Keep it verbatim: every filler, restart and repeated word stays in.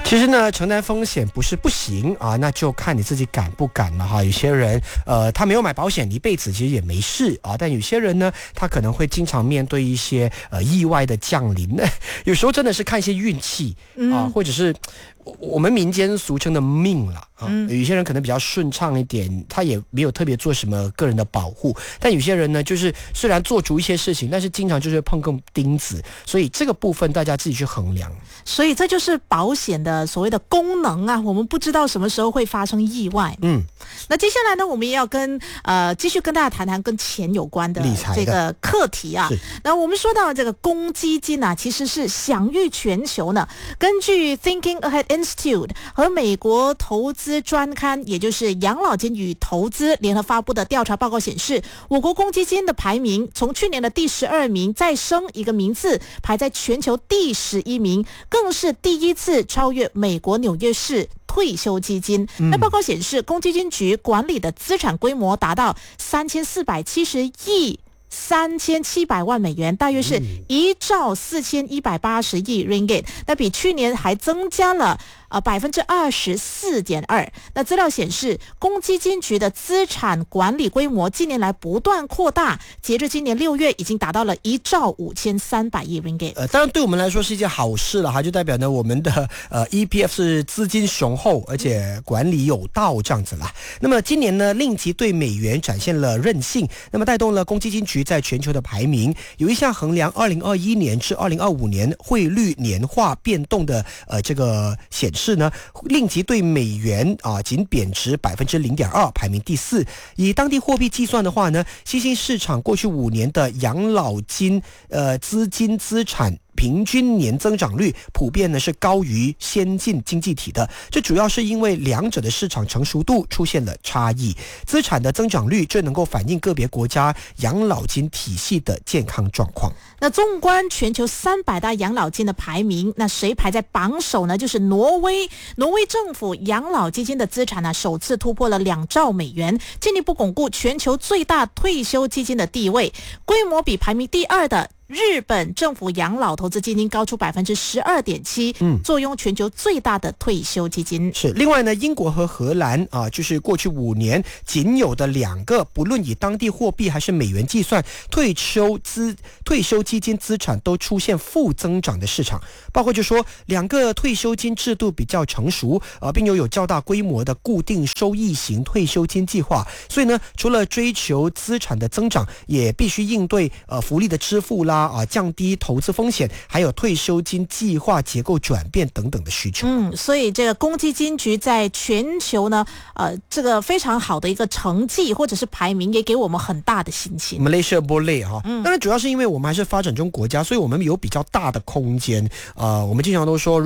其实呢，承担风险不是不行啊，那就看你自己敢不敢了哈。有些人呃，他没有买保险，一辈子其实也没事啊。但有些人呢，他可能会经常面对一些呃意外的降临，有时候真的是看一些运气啊，嗯、或者是我们民间俗称的命了啊。嗯、有些人可能比较顺畅一点，他也没有特别做什么个人的保护。但有些人呢，就是虽然做足一些事情，但是经常就是碰个钉子，所以这个部分大家自己去衡量。 所以这就是保险的所谓的功能啊，我们不知道什么时候会发生意外。嗯，那接下来呢，我们也要跟呃继续跟大家谈谈跟钱有关的这个课题啊。那我们说到这个公积金啊，其实是享誉全球呢。根据 Thinking Ahead Institute 和美国投资专刊，也就是养老金与投资联合发布的调查报告显示，我国公积金的排名从去年的第十二名再升一个名次，排在全球第十一名，更是第一次超越美国纽约市退休基金。嗯、那报告显示，公积金局管理的资产规模达到三千四百七十亿三千七百万美元，大约是一兆四千一百八十亿 ringgit， 那比去年还增加了呃百分之二十四点二。那资料显示，公积金局的资产管理规模近年来不断扩大，截至今年六月已经达到了一兆五千三百亿 ringgit。 呃，当然对我们来说是一件好事了哈，就代表呢我们的呃 E P F 是资金雄厚，而且管理有道这样子啦。那么今年呢，令其对美元展现了韧性，那么带动了公积金局在全球的排名。有一项衡量二零二一年至二零二五年汇率年化变动的呃这个显示呢，令其对美元啊仅贬值百分之零点二，排名第四。以当地货币计算的话呢，新兴市场过去五年的养老金呃资金资产平均年增长率普遍呢是高于先进经济体的，这主要是因为两者的市场成熟度出现了差异。资产的增长率这能够反映个别国家养老金体系的健康状况。 那纵观全球三百大养老金的排名，那谁排在榜首呢？就是挪威。挪威政府养老基金的资产呢，首次突破了两兆美元，进一步巩固全球最大退休基金的地位，规模比排名第二的日本政府养老投资基金高出百分之十二点七，嗯，坐拥全球最大的退休基金。 是，另外呢，英国和荷兰啊，就是过去五年仅有的两个，不论以当地货币还是美元计算，退休资退休基金资产都出现负增长的市场。包括就说两个退休金制度比较成熟，呃，并又有较大规模的固定收益型退休金计划，所以呢，除了追求资产的增长，也必须应对呃福利的支付啦。啊，降低投资风险，还有退休金计划结构转变等等的需求。 嗯，所以这个公积金局在全球呢，呃，这个非常好的一个成绩或者是排名，也给我们很大的信心。 Malaysia Boleh 哈，当然主要是因为我们还是发展中国家，所以我们有比较大的空间。呃，我们经常都说，